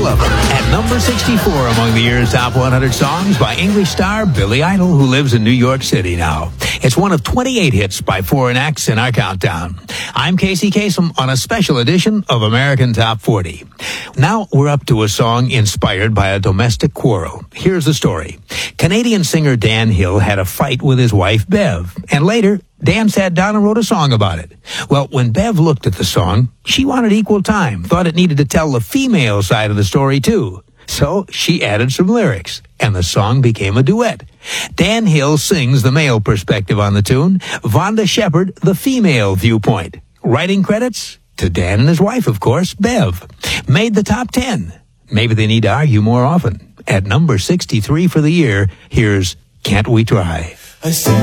love 'em. At number 64 among the year's top 100 songs by English star Billy Idol, who lives in New York City now. It's one of 28 hits by foreign acts in our countdown. I'm Casey Kasem on a special edition of American Top 40. Now we're up to a song inspired by a domestic quarrel. Here's the story. Canadian singer Dan Hill had a fight with his wife Bev, and later Dan sat down and wrote a song about it. Well, when Bev looked at the song, she wanted equal time, thought it needed to tell the female side of the story too. So she added some lyrics, and the song became a duet. Dan Hill sings the male perspective on the tune, Vonda Shepard the female viewpoint. Writing credits to Dan and his wife, of course, Bev. Made the top 10. Maybe they need to argue more often. At number 63 for the year, here's Can't We Try? I see